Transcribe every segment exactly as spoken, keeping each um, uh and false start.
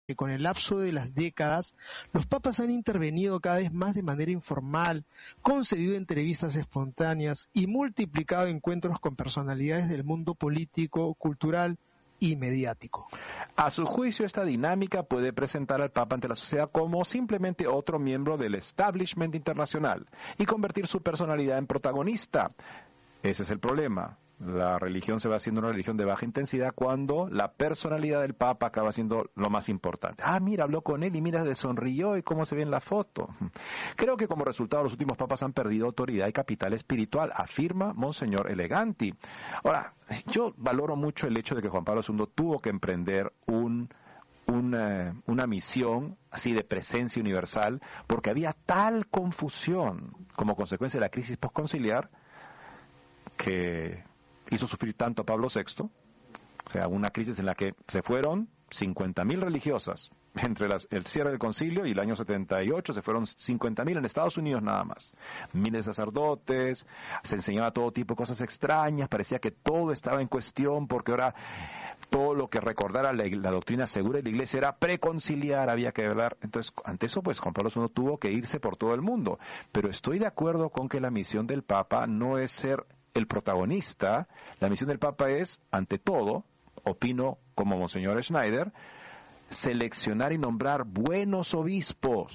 que con el lapso de las décadas, los papas han intervenido cada vez más de manera informal, concedido entrevistas espontáneas y multiplicado encuentros con personalidades del mundo político, cultural y mediático. A su juicio, esta dinámica puede presentar al Papa ante la sociedad como simplemente otro miembro del establishment internacional y convertir su personalidad en protagonista. Ese es el problema. La religión se va haciendo una religión de baja intensidad cuando la personalidad del Papa acaba siendo lo más importante. Ah, mira, habló con él y mira, le sonrió y cómo se ve en la foto. Creo que como resultado los últimos papas han perdido autoridad y capital espiritual, afirma Monseñor Eleganti. Ahora, yo valoro mucho el hecho de que Juan Pablo segundo tuvo que emprender un Una, una misión así de presencia universal, porque había tal confusión como consecuencia de la crisis postconciliar que hizo sufrir tanto a Pablo sexto, o sea, una crisis en la que se fueron cincuenta mil religiosas entre las, el cierre del concilio y el año setenta y ocho se fueron cincuenta mil en Estados Unidos nada más. Miles de sacerdotes, se enseñaba todo tipo de cosas extrañas, parecía que todo estaba en cuestión porque ahora todo lo que recordara la, la doctrina segura de la Iglesia era preconciliar, había que hablar. Entonces, ante eso, pues Juan Pablo segundo tuvo que irse por todo el mundo. Pero estoy de acuerdo con que la misión del Papa no es ser el protagonista. La misión del Papa es, ante todo, opino como Monseñor Schneider, seleccionar y nombrar buenos obispos,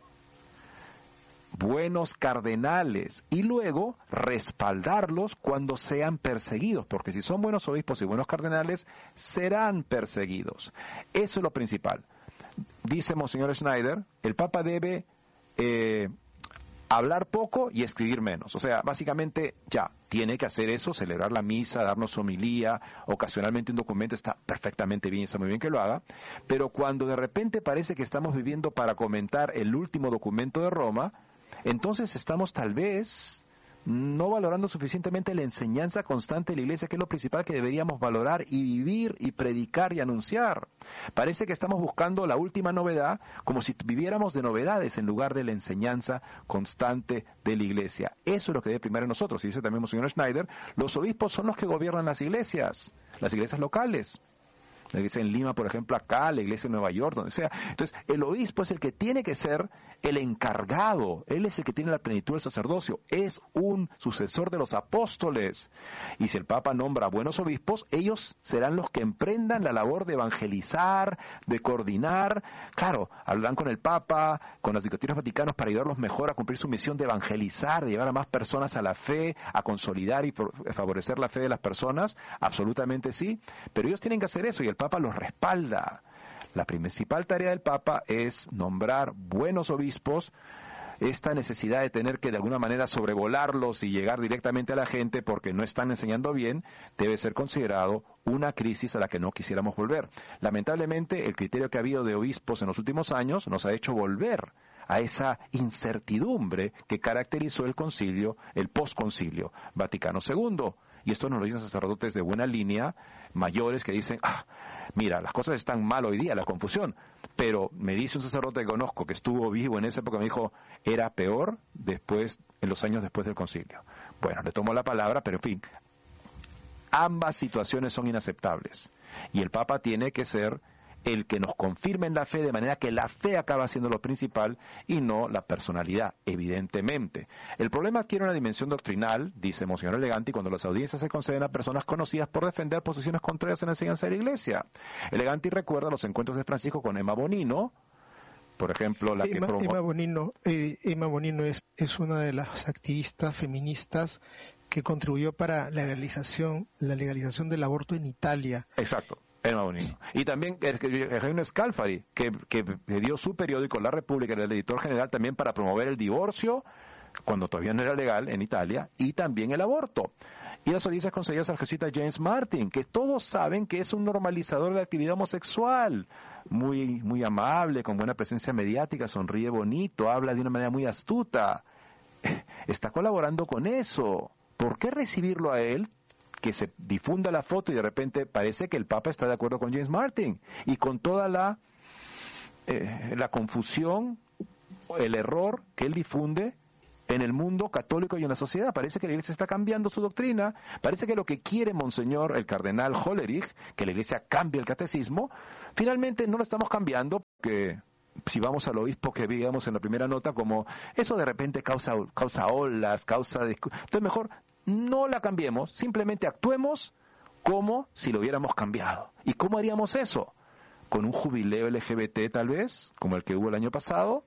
buenos cardenales, y luego respaldarlos cuando sean perseguidos, porque si son buenos obispos y buenos cardenales, serán perseguidos. Eso es lo principal. Dice Monseñor Schneider, el Papa debe eh, hablar poco y escribir menos. O sea, básicamente ya, tiene que hacer eso, celebrar la misa, darnos homilía, ocasionalmente un documento, está perfectamente bien, está muy bien que lo haga, pero cuando de repente parece que estamos viviendo para comentar el último documento de Roma, entonces estamos tal vez no valorando suficientemente la enseñanza constante de la Iglesia, que es lo principal que deberíamos valorar y vivir y predicar y anunciar. Parece que estamos buscando la última novedad como si viviéramos de novedades en lugar de la enseñanza constante de la Iglesia. Eso es lo que debe primar en nosotros. Y dice también Monseñor Schneider, los obispos son los que gobiernan las iglesias, las iglesias locales. La iglesia en Lima, por ejemplo, acá, la iglesia en Nueva York, donde sea. Entonces, el obispo es el que tiene que ser el encargado. Él es el que tiene la plenitud del sacerdocio. Es un sucesor de los apóstoles. Y si el Papa nombra buenos obispos, ellos serán los que emprendan la labor de evangelizar, de coordinar. Claro, hablarán con el Papa, con los dicasterios vaticanos para ayudarlos mejor a cumplir su misión de evangelizar, de llevar a más personas a la fe, a consolidar y favorecer la fe de las personas. Absolutamente sí. Pero ellos tienen que hacer eso y el Papa los respalda. La principal tarea del Papa es nombrar buenos obispos. Esta necesidad de tener que de alguna manera sobrevolarlos y llegar directamente a la gente porque no están enseñando bien, debe ser considerado una crisis a la que no quisiéramos volver. Lamentablemente, el criterio que ha habido de obispos en los últimos años nos ha hecho volver a esa incertidumbre que caracterizó el concilio, el posconcilio Vaticano segundo. Y esto nos lo dicen sacerdotes de buena línea, mayores, que dicen, ah, mira, las cosas están mal hoy día, la confusión. Pero me dice un sacerdote que conozco, que estuvo vivo en esa época, me dijo, era peor después, en los años después del concilio. Bueno, le tomo la palabra, pero en fin, ambas situaciones son inaceptables. Y el Papa tiene que ser el que nos confirme en la fe, de manera que la fe acaba siendo lo principal y no la personalidad, evidentemente. El problema adquiere una dimensión doctrinal, dice Monseñor Eleganti, cuando las audiencias se conceden a personas conocidas por defender posiciones contrarias en la enseñanza de la Iglesia. Eleganti recuerda los encuentros de Francisco con Emma Bonino, por ejemplo, la Emma, que promo... Emma Bonino, eh, Emma Bonino es, es una de las activistas feministas que contribuyó para la legalización, la legalización del aborto en Italia. Exacto. Emma Bonino. Y también Eugenio Scalfari, que, que dio su periódico La República, era el editor general también para promover el divorcio, cuando todavía no era legal en Italia, y también el aborto. Y las audiencias concedidas al jesuita James Martin, que todos saben que es un normalizador de la actividad homosexual, muy, muy amable, con buena presencia mediática, sonríe bonito, habla de una manera muy astuta. Está colaborando con eso. ¿Por qué recibirlo a él? Que se difunda la foto y de repente parece que el Papa está de acuerdo con James Martin y con toda la eh, la confusión, el error que él difunde en el mundo católico y en la sociedad. Parece que la Iglesia está cambiando su doctrina. Parece que lo que quiere Monseñor, el cardenal Hollerich, que la Iglesia cambie el catecismo, finalmente no lo estamos cambiando, porque si vamos al obispo que veíamos en la primera nota, como eso de repente causa, causa olas, causa... Entonces mejor no la cambiemos, simplemente actuemos como si lo hubiéramos cambiado. ¿Y cómo haríamos eso? ¿Con un jubileo L G B T tal vez, como el que hubo el año pasado?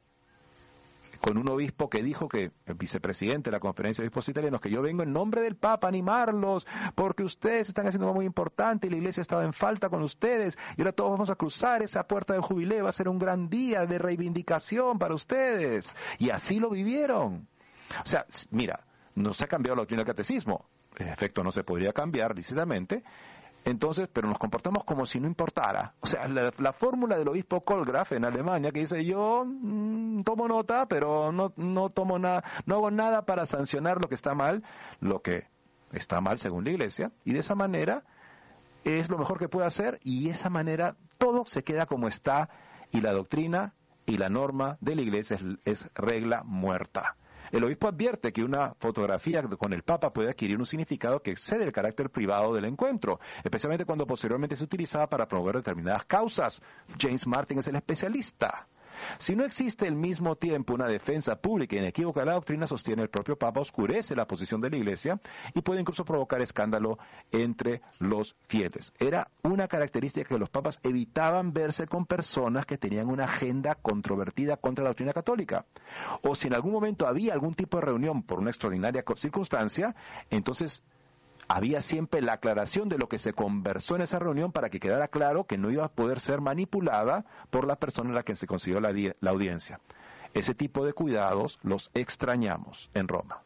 ¿Con un obispo que dijo, que el vicepresidente de la Conferencia de Obispos Italianos, que yo vengo en nombre del Papa a animarlos, porque ustedes están haciendo algo muy importante y la Iglesia estaba en falta con ustedes, y ahora todos vamos a cruzar esa puerta del jubileo, va a ser un gran día de reivindicación para ustedes? Y así lo vivieron. O sea, mira, no se ha cambiado la doctrina del catecismo, en efecto no se podría cambiar lícitamente, entonces, pero nos comportamos como si no importara. O sea, la, la fórmula del obispo Kohlgraf en Alemania, que dice, yo mmm, tomo nota, pero no, no tomo nada, no hago nada para sancionar lo que está mal, lo que está mal según la Iglesia, y de esa manera es lo mejor que puede hacer, y de esa manera todo se queda como está, y la doctrina y la norma de la Iglesia es, es regla muerta. El obispo advierte que una fotografía con el Papa puede adquirir un significado que excede el carácter privado del encuentro, especialmente cuando posteriormente se utilizaba para promover determinadas causas. James Martin es el especialista. Si no existe al mismo tiempo una defensa pública e inequívoca de la doctrina, sostiene el propio Papa, oscurece la posición de la Iglesia y puede incluso provocar escándalo entre los fieles. Era una característica que los papas evitaban verse con personas que tenían una agenda controvertida contra la doctrina católica. O si en algún momento había algún tipo de reunión por una extraordinaria circunstancia, entonces había siempre la aclaración de lo que se conversó en esa reunión para que quedara claro que no iba a poder ser manipulada por la persona en la que se consiguió la, la audiencia. Ese tipo de cuidados los extrañamos en Roma.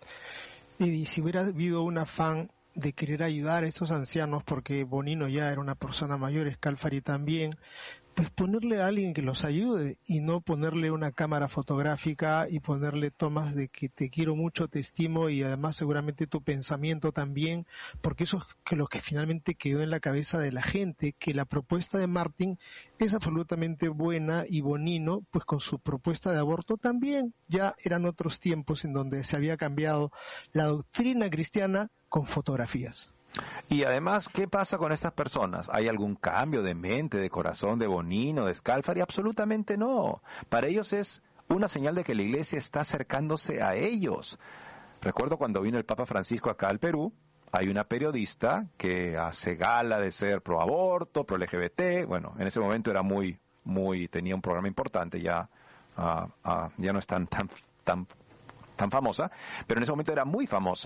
Y si hubiera habido un afán de querer ayudar a esos ancianos, porque Bonino ya era una persona mayor, Scalfari también, pues ponerle a alguien que los ayude y no ponerle una cámara fotográfica y ponerle tomas de que te quiero mucho, te estimo y además seguramente tu pensamiento también, porque eso es que lo que finalmente quedó en la cabeza de la gente, que la propuesta de Martin es absolutamente buena, y Bonino pues con su propuesta de aborto también. Ya eran otros tiempos en donde se había cambiado la doctrina cristiana con fotografías. Y además, ¿qué pasa con estas personas? ¿Hay algún cambio de mente, de corazón de Bonino, de Scalfari? Absolutamente no. Para ellos es una señal de que la Iglesia está acercándose a ellos. Recuerdo cuando vino el Papa Francisco acá al Perú, hay una periodista que hace gala de ser pro aborto, pro L G B T. Bueno, en ese momento era muy, muy, tenía un programa importante, ya, uh, uh, ya no es tan, tan, tan tan famosa, pero en ese momento era muy famosa.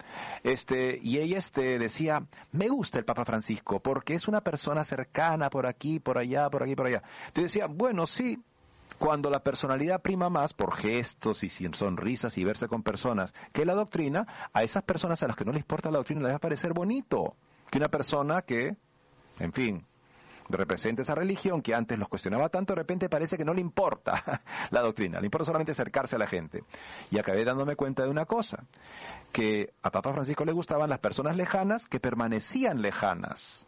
Este, y ella este, decía, me gusta el Papa Francisco porque es una persona cercana por aquí, por allá, por aquí, por allá. Entonces decía, bueno, sí, cuando la personalidad prima más por gestos y sin sonrisas y verse con personas que la doctrina, a esas personas a las que no les importa la doctrina les va a parecer bonito que una persona que, en fin, representa esa religión que antes los cuestionaba tanto, de repente parece que no le importa la doctrina, le importa solamente acercarse a la gente. Y acabé dándome cuenta de una cosa, que a Papa Francisco le gustaban las personas lejanas que permanecían lejanas.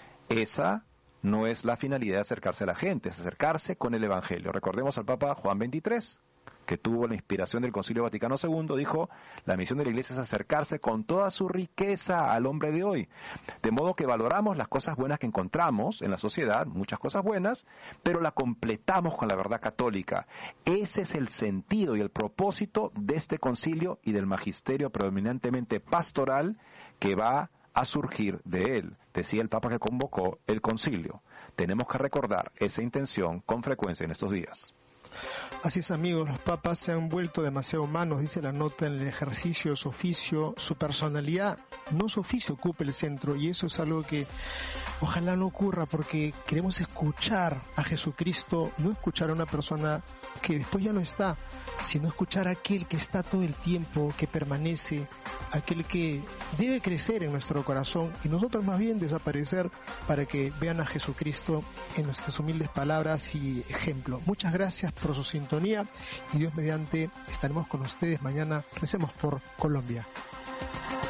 Esa no es la finalidad de acercarse a la gente, es acercarse con el Evangelio. Recordemos al Papa Juan veintitrés, que tuvo la inspiración del Concilio Vaticano segundo, dijo, la misión de la Iglesia es acercarse con toda su riqueza al hombre de hoy. De modo que valoramos las cosas buenas que encontramos en la sociedad, muchas cosas buenas, pero la completamos con la verdad católica. Ese es el sentido y el propósito de este concilio y del magisterio predominantemente pastoral que va a surgir de él, decía el Papa que convocó el concilio. Tenemos que recordar esa intención con frecuencia en estos días. Así es, amigos, los papas se han vuelto demasiado humanos, dice la nota, en el ejercicio de su oficio, su personalidad, no su oficio, ocupa el centro, y eso es algo que ojalá no ocurra, porque queremos escuchar a Jesucristo, no escuchar a una persona que después ya no está, sino escuchar a aquel que está todo el tiempo, que permanece, aquel que debe crecer en nuestro corazón, y nosotros más bien desaparecer para que vean a Jesucristo en nuestras humildes palabras y ejemplo. Muchas gracias por su sintonía, y Dios mediante estaremos con ustedes mañana. Recemos por Colombia.